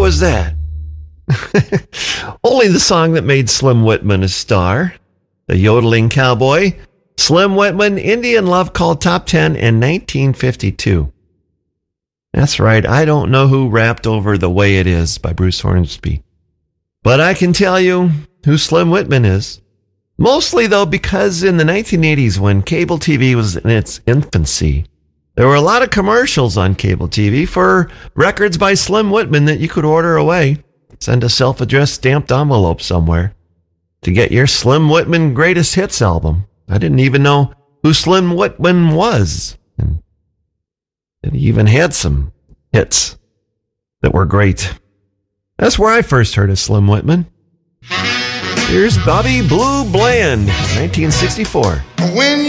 was that? Only the song that made Slim Whitman a star. The Yodeling Cowboy. Slim Whitman, Indian Love Call Top 10 in 1952. That's right, I don't know who rapped over The Way It Is by Bruce Hornsby. But I can tell you who Slim Whitman is. Mostly, though, because in the 1980s, when cable TV was in its infancy, there were a lot of commercials on cable TV for records by Slim Whitman that you could order away. Send a self-addressed stamped envelope somewhere to get your Slim Whitman Greatest Hits album. I didn't even know who Slim Whitman was. And he even had some hits that were great. That's where I first heard of Slim Whitman. Here's Bobby Blue Bland, 1964. When